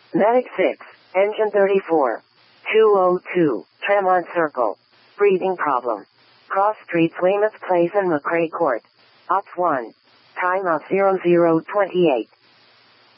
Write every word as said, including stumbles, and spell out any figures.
Medic six, Engine thirty-four. two oh two, Tremont Circle. Breathing problem. Cross streets Weymouth Place and McCrae Court. Ops one. Time of zero zero twenty-eight.